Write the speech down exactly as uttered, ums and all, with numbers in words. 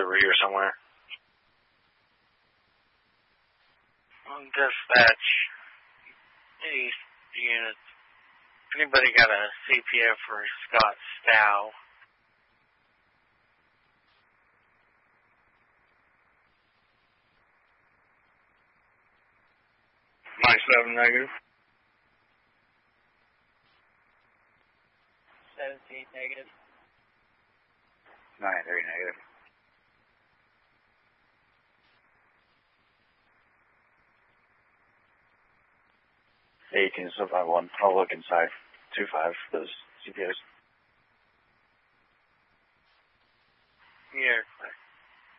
the rear somewhere. On dispatch, east unit. Anybody got a C P O for Scott Stow? Mike seven negative. Seventeen negative. Nine three negative. Eighteen so five one. I'll look inside two five those C P Os. Yeah,